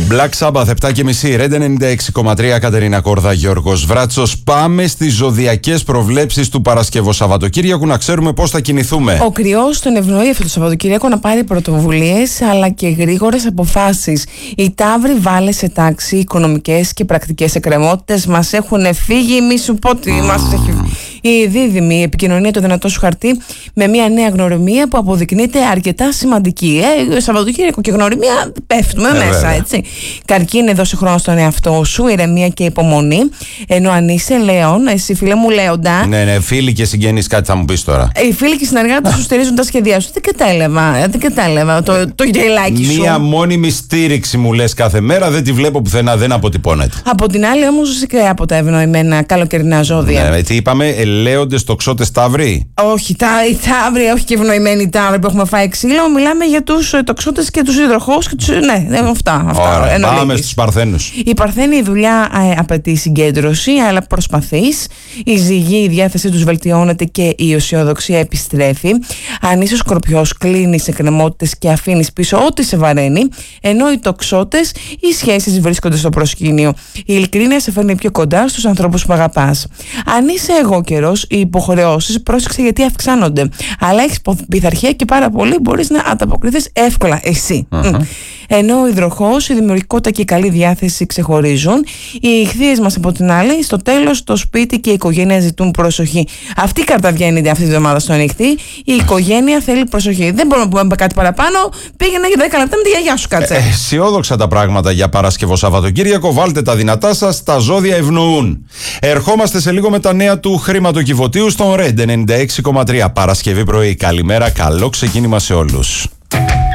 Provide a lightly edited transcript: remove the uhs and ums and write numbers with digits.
Black Sabbath 7.30, Red 96,3, Κατερίνα Κόρδα, Γιώργος Βράτσος. Πάμε στις ζωδιακές προβλέψεις του Παρασκευό Σαββατοκύριακου, να ξέρουμε πώς θα κινηθούμε. Ο κρυός τον ευνοεί αυτό το Σαββατοκύριακο να πάρει πρωτοβουλίες αλλά και γρήγορες αποφάσεις. Οι Ταύροι, βάλε σε τάξη οικονομικές και πρακτικές εκκρεμότητες. Μας έχουν φύγει, μη σου πω τι μας έχει. Η Δίδυμη, η επικοινωνία το δυνατό σου χαρτί με μια νέα γνωριμία που αποδεικνύεται αρκετά σημαντική. Σαββατοκύριακο και γνωριμία πέφτουμε μέσα, έτσι. Καρκίνη, δώσε χρόνο στον εαυτό σου, ηρεμία και υπομονή. Ενώ αν είσαι Λέων, εσύ φίλε μου Λέοντα. Ναι, φίλοι και συγγενείς, κάτι θα μου πεις τώρα. Οι φίλοι και οι συνεργάτες σου στηρίζουν τα σχέδιά σου. Δεν κατάλαβα το γελάκι σου. Μία μόνιμη στήριξη μου λες κάθε μέρα, δεν τη βλέπω πουθενά, δεν αποτυπώνεται. Από την άλλη όμως είσαι και από τα ευνοημένα καλοκαιρινά ζώδια. Ναι, τι είπαμε, Λέοντες, τοξότες, Ταύροι. Όχι, οι Ταύροι, όχι και ευνοημένοι Ταύροι που έχουμε φάει ξύλο. Μιλάμε για τους τοξότες και τους υδροχόους και τους. Ναι, αυτά. Ωραία, πάμε στους Παρθένους. Η Παρθένη, η δουλειά απαιτεί συγκέντρωση, αλλά προσπαθείς. Η Ζυγή, η διάθεσή τους βελτιώνεται και η αισιοδοξία επιστρέφει. Αν είσαι Σκορπιός, κλείνεις εκκρεμότητες και αφήνεις πίσω ό,τι σε βαραίνει. Ενώ οι τοξότες, οι σχέσεις βρίσκονται στο προσκήνιο. Η ειλικρίνεια σε φέρνει πιο κοντά στους ανθρώπους που αγαπάς. Αν είσαι αιγόκερος, οι υποχρεώσεις, πρόσεξε γιατί αυξάνονται. Αλλά έχεις πειθαρχία και πάρα πολύ μπορείς να ανταποκριθείς εύκολα εσύ. Ενώ ο υδροχόος, η δημιουργικότητα και η καλή διάθεση ξεχωρίζουν. Οι ιχθύες μας από την άλλη, στο τέλος το σπίτι και η οικογένεια ζητούν προσοχή. Αυτή η κάρτα βγαίνει αυτή τη εβδομάδα στον ιχθύ. Η οικογένεια θέλει προσοχή. Δεν μπορούμε να πούμε κάτι παραπάνω. Πήγαινε για 10 λεπτά με τη γιαγιά σου, κάτσε. Αισιόδοξα τα πράγματα για Παρασκευό Σαββατοκύριακο. Βάλτε τα δυνατά σας, τα ζώδια ευνοούν. Ερχόμαστε σε λίγο με τα νέα του χρηματοκιβωτίου στον Red 96,3. Παρασκευή πρωί. Καλημέρα, καλό ξεκίνημα σε όλους.